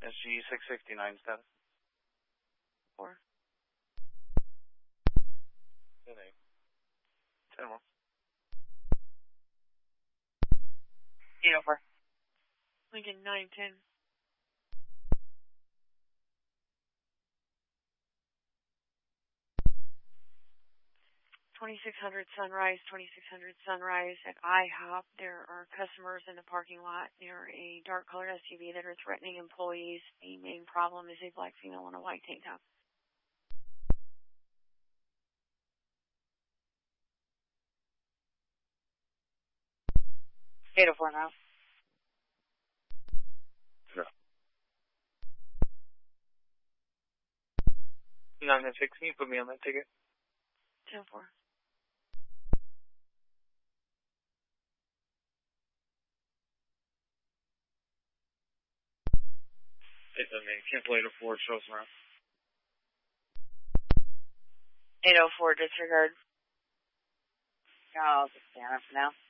SG 669 status. 4. 10 more. 804. Lincoln 910. 2600 Sunrise, 2600 Sunrise at IHOP. There are customers in the parking lot near a dark colored SUV that are threatening employees. The main problem is a black female in a white tank top. Eight oh four now. No. 996, can you put me on that ticket? 10-4. It's a man. Cancel 804, show us around. 804, disregard. I'll just stand up for now.